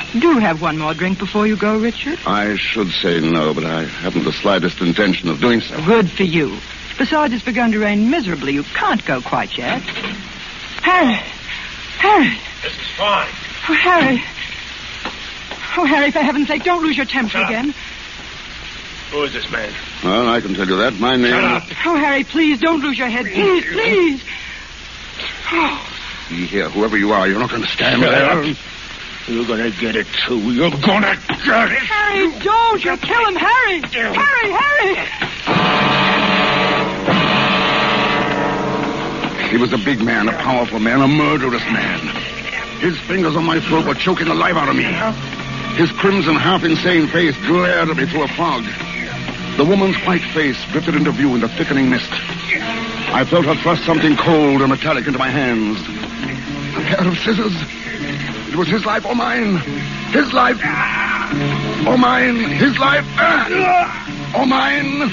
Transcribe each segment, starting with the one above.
Do have one more drink before you go, Richard. I should say no, but I haven't the slightest intention of doing so. Good for you. Besides, it's begun to rain miserably. You can't go quite yet. Harry! This is fine. Oh, Harry! Oh, Harry, for heaven's sake, don't lose your temper again. Who is this man? Well, I can tell you that. My name... Shut up. Oh, Harry, please, don't lose your head. Please. Oh. See here, whoever you are, you're not going to stand Shut there. up. You're gonna get it, too. You're gonna get it. Harry, don't! You'll kill him, Harry! Harry! He was a big man, a powerful man, a murderous man. His fingers on my throat were choking the life out of me. His crimson, half-insane face glared at me through a fog. The woman's white face drifted into view in the thickening mist. I felt her thrust something cold and metallic into my hands. A pair of scissors. It was his life or mine. His life or mine. His life or mine.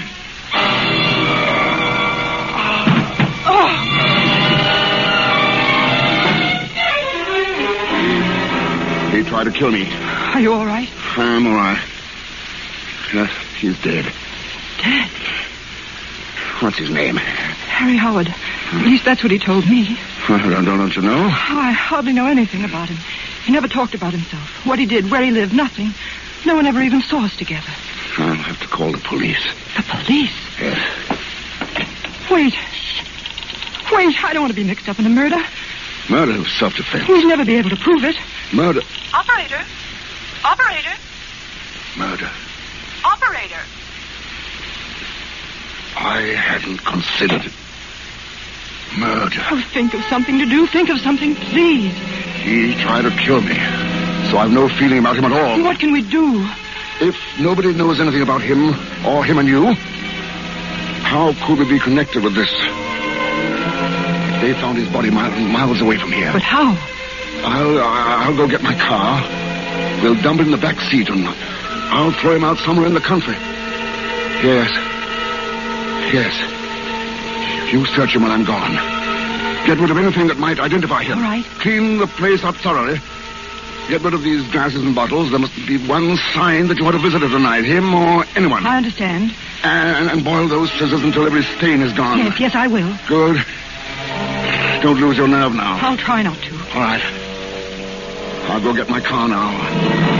He tried to kill me. Are you all right? I'm all right. Yes, he's dead. Dead? What's his name? Harry Howard. At least that's what he told me. Don't you know? Oh, I hardly know anything about him. He never talked about himself. What he did, where he lived, nothing. No one ever even saw us together. I'll have to call the police. The police? Yes. Wait, I don't want to be mixed up in a murder. Murder was self-defense. We'd never be able to prove it. Murder. Operator. Murder. Operator. I hadn't considered it. Murder. Oh, think of something to do. Think of something, please. He tried to kill me, so I've no feeling about him at all. What can we do? If nobody knows anything about him, or him and you, how could we be connected with this? They found his body miles away from here. But how? I'll go get my car. We'll dump it in the back seat, and I'll throw him out somewhere in the country. Yes. You search him when I'm gone. Get rid of anything that might identify him. All right. Clean the place up thoroughly. Get rid of these glasses and bottles. There must be one sign that you had a visitor tonight, him or anyone. I understand. And boil those scissors until every stain is gone. Yes, I will. Good. Don't lose your nerve now. I'll try not to. All right. I'll go get my car now.